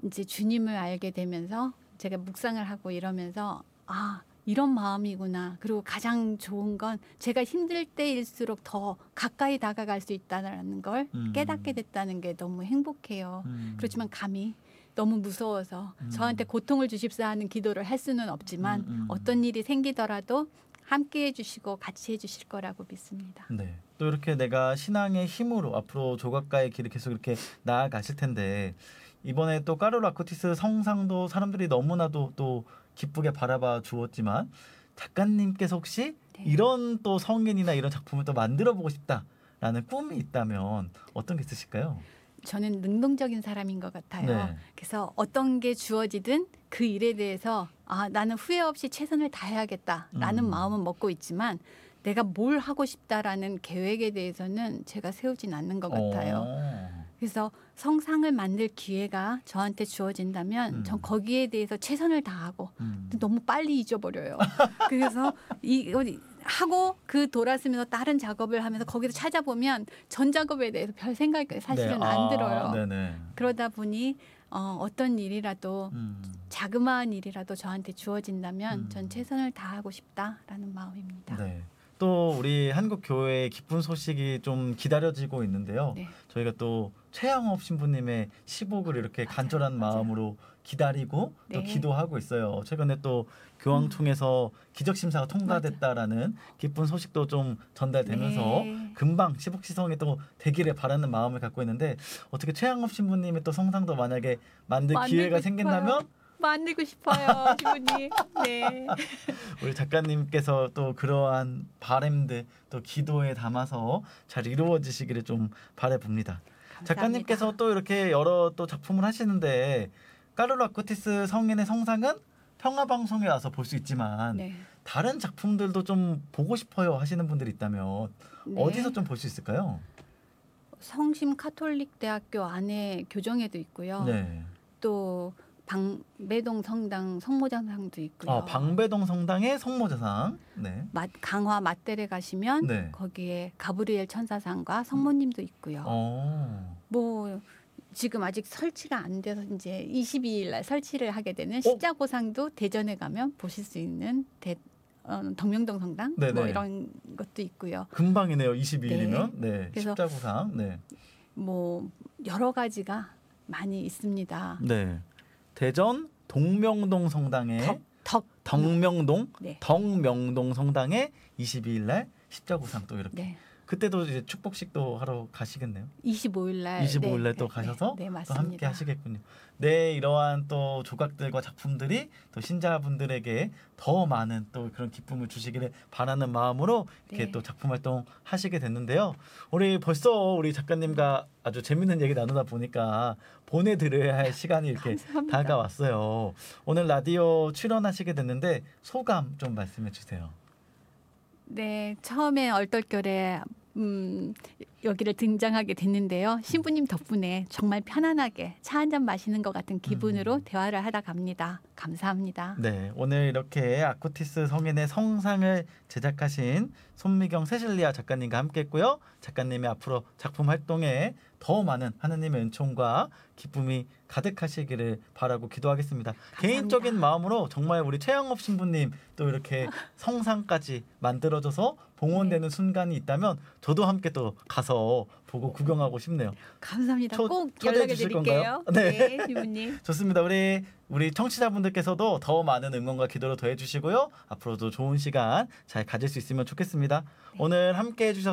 이제 주님을 알게 되면서 제가 묵상을 하고 이러면서 이런 마음이구나. 그리고 가장 좋은 건 제가 힘들 때일수록 더 가까이 다가갈 수 있다는 걸 깨닫게 됐다는 게 너무 행복해요. 그렇지만 감히 너무 무서워서 저한테 고통을 주십사 하는 기도를 할 수는 없지만 어떤 일이 생기더라도 함께 해주시고 같이 해주실 거라고 믿습니다. 네. 또 이렇게 내가 신앙의 힘으로 앞으로 조각가의 길을 계속 이렇게 나아가실 텐데 이번에 또 까를로 아쿠티스 성상도 사람들이 너무나도 또 기쁘게 바라봐 주었지만 작가님께서 혹시 이런 또 성인이나 이런 작품을 또 만들어보고 싶다라는 꿈이 있다면 어떤 게 있으실까요? 저는 능동적인 사람인 것 같아요. 네. 그래서 어떤 게 주어지든 그 일에 대해서 나는 후회 없이 최선을 다해야겠다라는 마음은 먹고 있지만 내가 뭘 하고 싶다라는 계획에 대해서는 제가 세우진 않는 것 같아요. 그래서 성상을 만들 기회가 저한테 주어진다면 전 거기에 대해서 최선을 다하고 너무 빨리 잊어버려요. 그래서 하고 돌아서면서 다른 작업을 하면서 거기서 찾아보면 전 작업에 대해서 별 생각이 사실은 안 들어요. 네네. 그러다 보니 어떤 일이라도 자그마한 일이라도 저한테 주어진다면 전 최선을 다하고 싶다라는 마음입니다. 네. 또 우리 한국 교회의 기쁜 소식이 좀 기다려지고 있는데요. 네. 저희가 또 최양업 신부님의 시복을 이렇게 간절한 마음으로 기다리고 또 기도하고 있어요. 최근에 또 교황 통해서 기적 심사가 통과됐다라는 기쁜 소식도 좀 전달되면서 금방 시복 시성이 또 되기를 바라는 마음을 갖고 있는데 어떻게 최양업 신부님의 또 성상도 만약에 만들 기회가 생긴다면 만들고 싶어요, 신부님. 네. 우리 작가님께서 또 그러한 바램들 또 기도에 담아서 잘 이루어지시기를 좀 바라봅니다. 작가님께서 또 이렇게 여러 또 작품을 하시는데 까를로 아쿠티스 성인의 성상은 평화방송에 와서 볼 수 있지만 다른 작품들도 좀 보고 싶어요 하시는 분들이 있다면 어디서 좀 볼 수 있을까요? 성심 카톨릭 대학교 안에 교정에도 있고요. 또 방배동 성당 성모자상도 있고요. 방배동 성당의 성모자상. 네. 강화 맞대에 가시면 거기에 가브리엘 천사상과 성모님도 있고요. 뭐 지금 아직 설치가 안 돼서 이제 22일 날 설치를 하게 되는 십자고상도 대전에 가면 보실 수 있는 덕명동 성당 뭐 이런 것도 있고요. 금방이네요. 22일이면. 네. 십자고상. 네. 뭐 여러 가지가 많이 있습니다. 네. 대전 동명동 성당의 덕명동 덕명동 성당의 22일 날 십자고상 또 이렇게 그때도 이제 축복식도 하러 가시겠네요. 25일 날 또 가셔서 또 함께 하시겠군요. 네, 이러한 또 조각들과 작품들이 또 신자분들에게 더 많은 또 그런 기쁨을 주시기를 바라는 마음으로 이렇게 또 작품 활동 하시게 됐는데요. 벌써 우리 작가님과 아주 재밌는 얘기 나누다 보니까 보내드려야 할 시간이 이렇게 다가왔어요. 오늘 라디오 출연하시게 됐는데 소감 좀 말씀해 주세요. 네, 처음에 얼떨결에 여기를 등장하게 됐는데요. 신부님 덕분에 정말 편안하게 차 한잔 마시는 것 같은 기분으로 대화를 하다 갑니다. 감사합니다. 네, 오늘 이렇게 아쿠티스 성인의 성상을 제작하신 손미경 세실리아 작가님과 함께했고요. 작가님의 앞으로 작품 활동에 더 많은 하느님의 은총과 기쁨이 가득하시기를 바라고 기도하겠습니다. 감사합니다. 개인적인 마음으로 정말 우리 최양업 신부님 또 이렇게 성상까지 만들어져서 봉헌되는 순간이 있다면 저도 함께 또 가서 보고 구경하고 싶네요. 감사합니다. 꼭 연락을 드릴게요. 네, 신부님. 좋습니다. 우리 청취자분들께서도 더 많은 응원과 기도로 더해주시고요. 앞으로도 좋은 시간 잘 가질 수 있으면 좋겠습니다. 오늘 함께 해주셔서